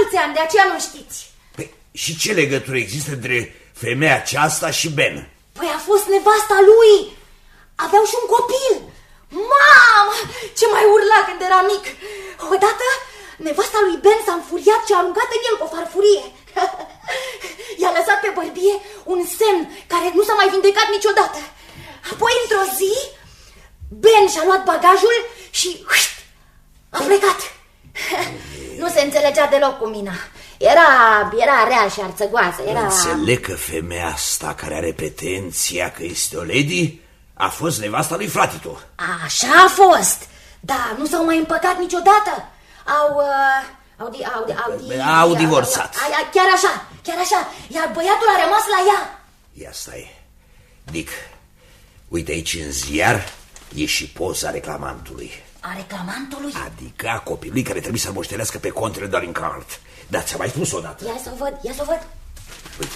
mulți ani, de aceea nu știți. Păi, și ce legătură există între femeia aceasta și Ben? Păi a fost nevasta lui. Aveau și un copil. Mamă, ce mai urla când era mic. Odată, nevasta lui Ben s-a înfuriat și a aruncat în el cu o farfurie. I-a lăsat pe bărbie un semn care nu s-a mai vindecat niciodată. Apoi, într-o zi, Ben și-a luat bagajul și a plecat. Nu se înțelegea deloc cu Mina. Era rea și arțăgoasă. Înțeleg că femeia asta care are pretenția că este o lady a fost nevasta lui fratitu. Așa a fost, dar nu s-au mai împăcat niciodată. Au divorțat. Chiar așa, iar băiatul a rămas la ea. Ia stai, Dick, uite aici în ziar e și poza reclamantului. A reclamantului? Adică a copilului care trebuie să-l moștenească pe contele Dorincourt. Da, ți-am mai spus odată. Ia să o văd. Uite.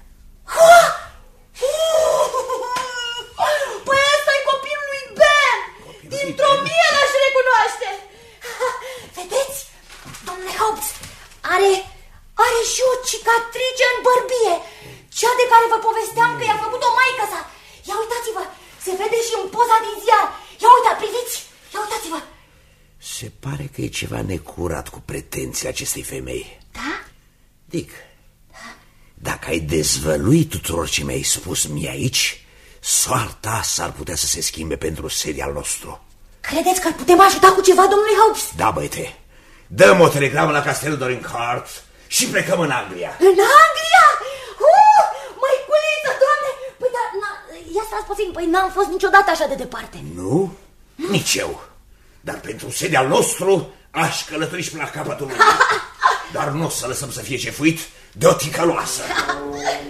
Păi ăsta-i copilul lui Ben. Dintr-o mie l-aș recunoaște. Vedeți, domnule Hobbs, are și o cicatrice în bărbie. Cea de care vă povesteam că i-a făcut-o maică-sa. Ia uitați-vă, se vede și în poza din ziar. Ia uita, priviți, ia uitați-vă. Se pare că e ceva necurat cu pretențiile acestei femei. Da? Dick, dacă ai dezvăluit tuturor ce mi-ai spus mie aici, soarta s-ar putea să se schimbe pentru serial nostru. Credeți că îl putem ajuta cu ceva, domnule Hobbs? Da, băiete, dăm o telegramă la castelul Dorincourt și plecăm în Anglia. În Anglia? Măiculiță, doamne! Păi, dar, ia stați puțin, păi n-am fost niciodată așa de departe. Nu? Nici eu. Dar pentru serial nostru aș călători și până la capătul lumii. Dar nu o să lăsăm să fie cefuit de o ticăloasă.